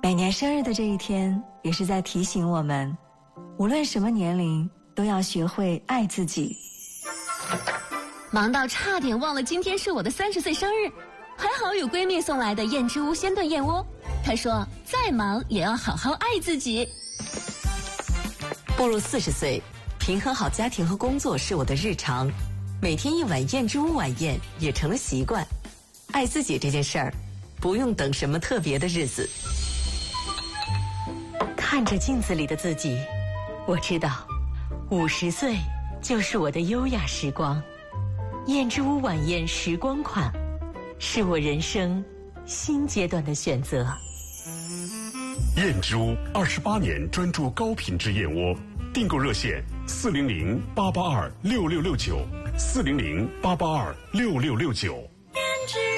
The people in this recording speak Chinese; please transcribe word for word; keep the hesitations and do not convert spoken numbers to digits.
每年生日的这一天，也是在提醒我们，无论什么年龄，都要学会爱自己。 忙到差点忘了今天是我的三十岁生日，还好有闺蜜送来的燕之屋鲜炖燕窝。她说，再忙也要好好爱自己。 步入四十岁，平衡好家庭和工作是我的日常，每天一碗燕之屋晚宴也成了习惯。爱自己这件事儿，不用等什么特别的日子。看着镜子里的自己，我知道，五十岁就是我的优雅时光。燕之屋晚宴时光款，是我人生新阶段的选择。 燕之屋二十八年专注高品质燕窝，订购热线四零零八八二六六六九，四零零八八二六六六九。